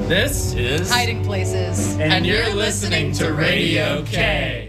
This is Hiding Places. and you're listening to Radio K.